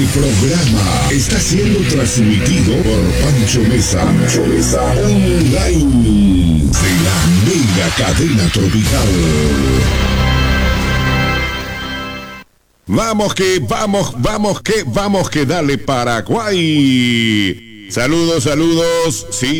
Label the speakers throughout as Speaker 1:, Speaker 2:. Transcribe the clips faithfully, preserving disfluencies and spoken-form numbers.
Speaker 1: programa está siendo transmitido por Pancho Mesa, Pancho Mesa Online de la Mega Cadena Tropical. Vamos que vamos, vamos que vamos que dale Paraguay. Saludos, saludos, sí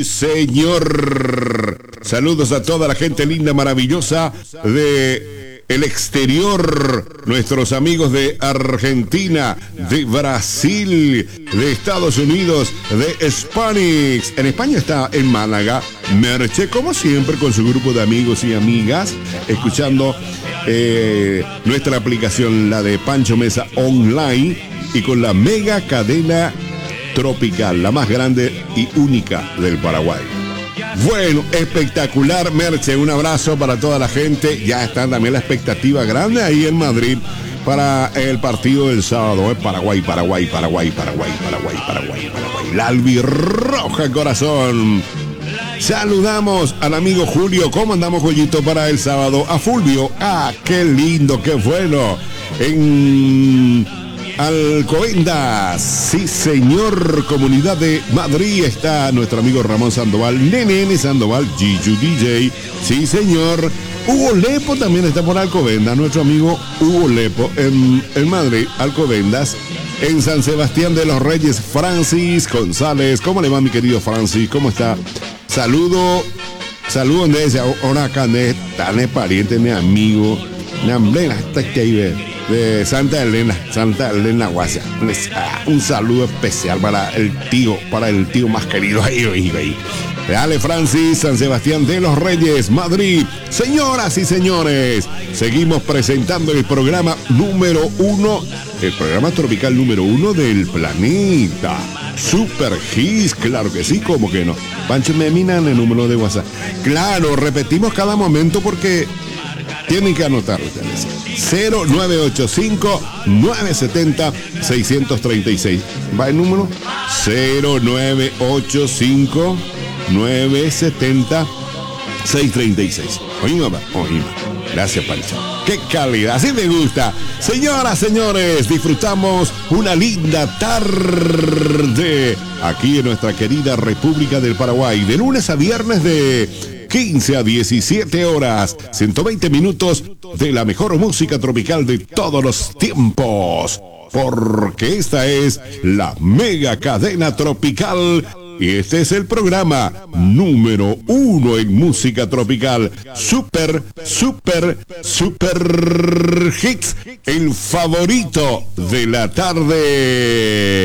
Speaker 1: señor. Saludos a toda la gente linda, maravillosa de el exterior, nuestros amigos de Argentina, de Brasil, de Estados Unidos, de Hispanics. En España está en Málaga, Merche, como siempre, con su grupo de amigos y amigas, escuchando eh, nuestra aplicación, la de Pancho Mesa Online, y con la Mega Cadena Tropical, la más grande y única del Paraguay. Bueno, espectacular, Merche, un abrazo para toda la gente. Ya está también la expectativa grande ahí en Madrid para el partido del sábado. ¿eh? Paraguay, Paraguay, Paraguay, Paraguay, Paraguay, Paraguay, Paraguay. La albirroja corazón. Saludamos al amigo Julio. ¿Cómo andamos, Joyito, para el sábado? A Fulvio. Ah, qué lindo, qué bueno. En Alcobendas, sí señor, Comunidad de Madrid, está nuestro amigo Ramón Sandoval, Nene Sandoval, Giju D J, sí señor. Hugo Lepo también está por Alcobendas, nuestro amigo Hugo Lepo en, en Madrid, Alcobendas. En San Sebastián de los Reyes, Francis González. ¿Cómo le va, mi querido Francis? ¿Cómo está? Saludo, saludo donde dice, ahora acá, tan pariente, mi amigo, mi amblena, está ahí, de Santa Elena, Santa Elena Guasia. Un saludo especial para el tío, para el tío más querido ahí, ahí, ahí. Dale, Francis, San Sebastián de los Reyes, Madrid. Señoras y señores, seguimos presentando el programa número uno, el programa tropical número uno del planeta. Super Hits, claro que sí, como que no. Pancho, me minan el número de WhatsApp. Claro, repetimos cada momento porque tienen que anotarlo ustedes. cero nueve ocho cinco, nueve siete cero, seis tres seis. ¿Va el número? cero nueve ocho cinco, nueve siete cero, seis tres seis. Oíme, oíme. Gracias, Pancho. ¡Qué calidad! Así me gusta. Señoras, señores, disfrutamos una linda tarde aquí en nuestra querida República del Paraguay. De lunes a viernes de quince a diecisiete horas, ciento veinte minutos de la mejor música tropical de todos los tiempos. Porque esta es la Mega Cadena Tropical. Y este es el programa número uno en música tropical. Super, super, super hits. El favorito de la tarde.